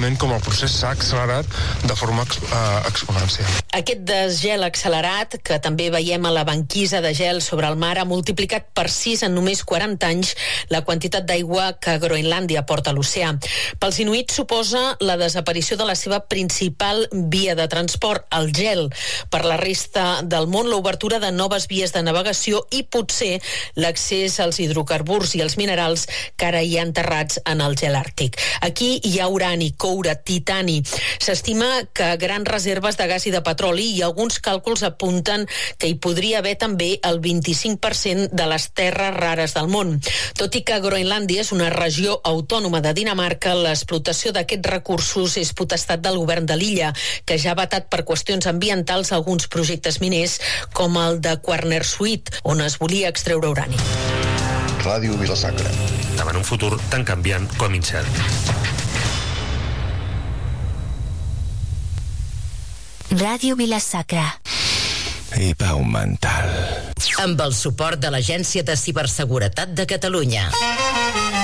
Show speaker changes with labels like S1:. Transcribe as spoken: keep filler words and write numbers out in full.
S1: realment com el procés s'ha accelerat de forma ex, eh, exponencial.
S2: Aquest desgel accelerat, que també veiem a la banquisa de gel sobre el mar, ha multiplicat per sis en només quaranta anys la quantitat d'aigua que Groenlàndia porta a l'oceà. Pels inuits suposa la desaparició de la seva principal via de transport, el gel. Per la resta del món, l'obertura de noves vies de navegació i potser l'accés als hidrocarburs i els minerals que ara hi ha enterrats en el gel àrtic. Aquí hi ha urani, coure, titani. S'estima que grans reserves de gas i de petroli, i alguns càlculs apunten que hi podria haver també el vint-i-cinc per cent de les terres rares del món. Tot i que Groenlàndia és una regió autònoma de Dinamarca, l'explotació d'aquests recursos és potestat del govern de l'illa, que ja ha vetat per qüestions ambientals alguns projectes miners, com el de Kvarnersuit, on es volia extreure urani.
S3: Ràdio Vila-sacra.
S4: Davant un futur tan canviant com incert.
S5: Ràdio Vila-sacra.
S6: I pau mental.
S7: Amb el suport de l'Agència de Ciberseguretat de Catalunya.